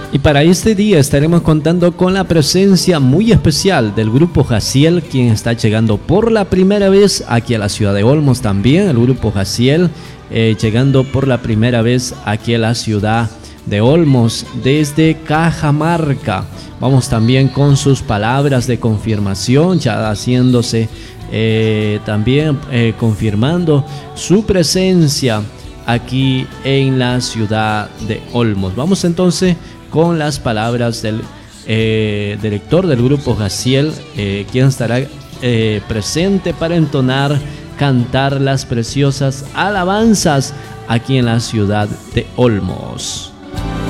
Y para este día estaremos contando con la presencia muy especial del grupo Jaciel, quien está llegando por la primera vez aquí a la ciudad de Olmos también. El grupo Jaciel llegando por la primera vez aquí a la ciudad de Olmos desde Cajamarca. Vamos también con sus palabras de confirmación, ya haciéndose también confirmando su presencia aquí en la ciudad de Olmos. Vamos entonces con las palabras del director del grupo Jaciel, quien estará presente para entonar, cantar las preciosas alabanzas aquí en la ciudad de Olmos.